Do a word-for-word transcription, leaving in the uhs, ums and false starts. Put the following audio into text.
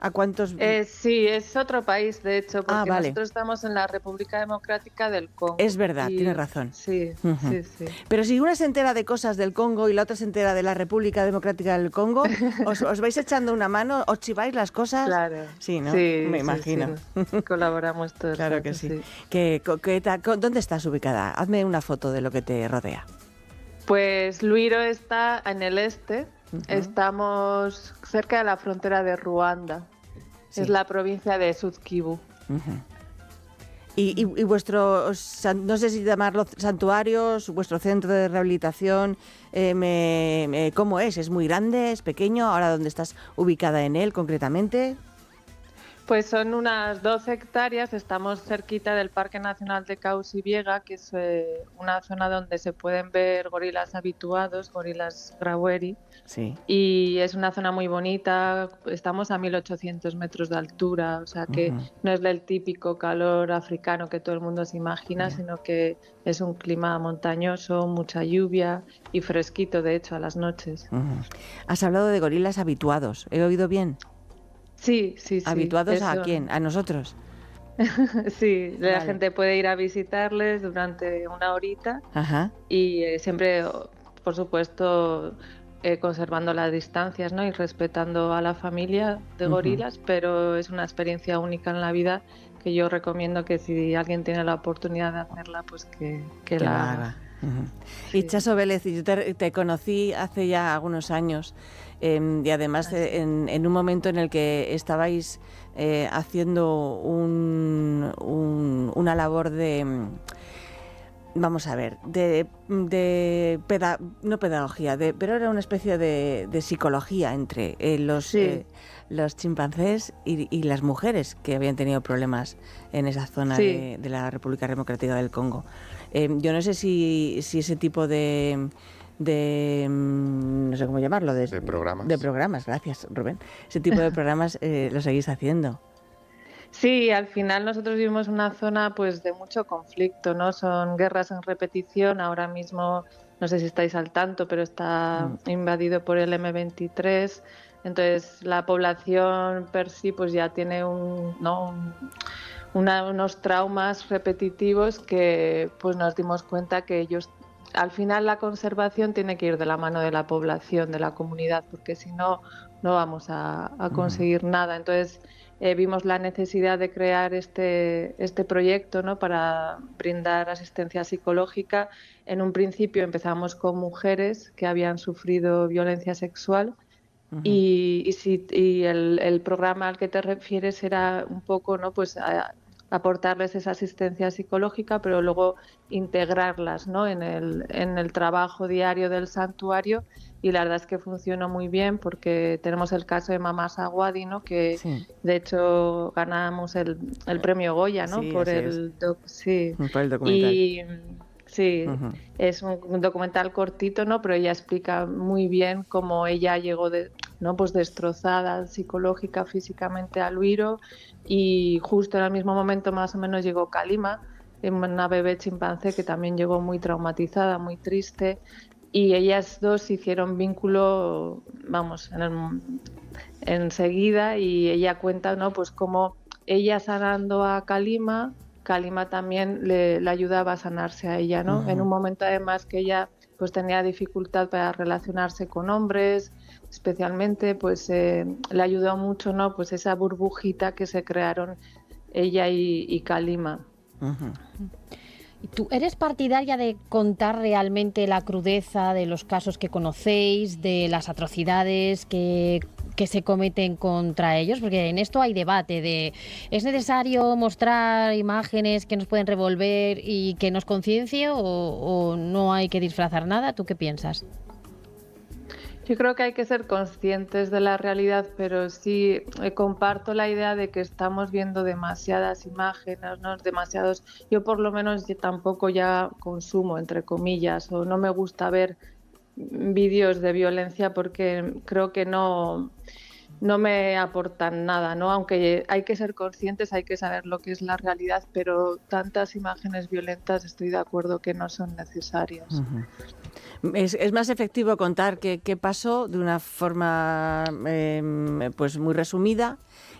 ¿A cuántos? Eh, sí, es otro país, de hecho, porque ah, vale. nosotros estamos en la República Democrática del Congo. Es verdad, y... tienes razón. Sí, uh-huh. sí, sí. Pero si una se entera de cosas del Congo y la otra se entera de la República Democrática del Congo, ¿os, os vais echando una mano? ¿Os chiváis las cosas? Claro. Sí, ¿no? Sí, Me sí, imagino. Sí, colaboramos todos. Claro rato, que sí. sí. ¿Qué, qué, qué, ¿Dónde estás ubicada? Hazme una foto de lo que te rodea. Pues Luiro está en el este. Uh-huh. Estamos cerca de la frontera de Ruanda. Sí. Es la provincia de Sud Kivu. Uh-huh. Y, y, y vuestro, no sé si llamarlo santuarios, vuestro centro de rehabilitación, eh, me, me, ¿cómo es? ¿Es muy grande? ¿Es pequeño? ¿Ahora dónde estás ubicada en él concretamente? Pues son unas doce hectáreas, estamos cerquita del Parque Nacional de Kausi-Biega, que es eh, una zona donde se pueden ver gorilas habituados, gorilas graueri. Sí. Y es una zona muy bonita, estamos a mil ochocientos metros de altura, o sea que uh-huh. no es el típico calor africano que todo el mundo se imagina, yeah. sino que es un clima montañoso, mucha lluvia y fresquito, de hecho, a las noches. Uh-huh. Has hablado de gorilas habituados, ¿he oído bien? Sí, sí, sí. ¿Habituados eso. a quién? ¿A nosotros? Sí, vale. La gente puede ir a visitarles durante una horita. Ajá. Y eh, siempre, por supuesto, eh, conservando las distancias, ¿no? Y respetando a la familia de gorilas, uh-huh. pero es una experiencia única en la vida que yo recomiendo que si alguien tiene la oportunidad de hacerla, pues que, que, que la haga. Uh-huh. Sí. Y Chaso Vélez, yo te, te conocí hace ya algunos años. Eh, y además eh, en, en un momento en el que estabais eh, haciendo un, un, una labor de, vamos a ver, de, de peda, no pedagogía, de, pero era una especie de, de psicología entre eh, los, sí. eh, los chimpancés y, y las mujeres que habían tenido problemas en esa zona sí. de, de la República Democrática del Congo. Eh, yo no sé si, si ese tipo de... de no sé cómo llamarlo de, de programas de programas gracias Rubén ese tipo de programas eh, lo seguís haciendo. Sí, al final nosotros vivimos una zona pues de mucho conflicto, ¿no? Son guerras en repetición. Ahora mismo no sé si estáis al tanto, pero está mm. invadido por el eme veintitrés. Entonces la población per sí pues ya tiene un, ¿no? un una, unos traumas repetitivos que pues nos dimos cuenta que ellos al final la conservación tiene que ir de la mano de la población, de la comunidad, porque si no, no vamos a, a conseguir uh-huh. nada. Entonces eh, vimos la necesidad de crear este, este proyecto, ¿no? Para brindar asistencia psicológica. En un principio empezamos con mujeres que habían sufrido violencia sexual uh-huh. y, y, si, y el, el programa al que te refieres era un poco, ¿no? Pues a, aportarles esa asistencia psicológica, pero luego integrarlas, ¿no? en, el, en el trabajo diario del santuario, y la verdad es que funcionó muy bien porque tenemos el caso de Mamá Saguadi, ¿no? Que sí. de hecho ganamos el, el premio Goya, ¿no? Sí, por, el doc, sí. por el documental. Y, sí, uh-huh. es un, un documental cortito, ¿no? Pero ella explica muy bien cómo ella llegó de, ¿no? pues destrozada psicológica, físicamente a Luiro, y justo en el mismo momento más o menos llegó Kalima, una bebé chimpancé que también llegó muy traumatizada, muy triste, y ellas dos hicieron vínculo, vamos, en el, enseguida, y ella cuenta, ¿no? pues cómo ella sanando a Kalima, Kalima también le, le ayudaba a sanarse a ella, ¿no? Uh-huh. En un momento además que ella pues tenía dificultad para relacionarse con hombres, especialmente, pues eh, le ayudó mucho, ¿no? Pues esa burbujita que se crearon ella y, y Kalima. Uh-huh. ¿Tú eres partidaria de contar realmente la crudeza de los casos que conocéis, de las atrocidades que, que se cometen contra ellos? Porque en esto hay debate de ¿es necesario mostrar imágenes que nos pueden revolver y que nos conciencie o, o no hay que disfrazar nada? ¿Tú qué piensas? Yo creo que hay que ser conscientes de la realidad, pero sí eh, comparto la idea de que estamos viendo demasiadas imágenes, ¿no? demasiados. Yo por lo menos yo tampoco ya consumo, entre comillas, o no me gusta ver vídeos de violencia porque creo que no, no me aportan nada, ¿no? Aunque hay que ser conscientes, hay que saber lo que es la realidad, pero tantas imágenes violentas estoy de acuerdo que no son necesarias. Uh-huh. Es, es más efectivo contar qué, qué pasó de una forma eh, pues muy resumida